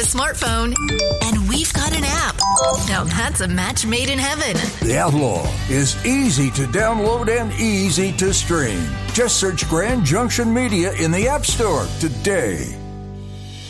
a smartphone, and we've got an app. Now that's a match made in heaven. The Outlaw is easy to download and easy to stream. Just search Grand Junction Media in the App Store today.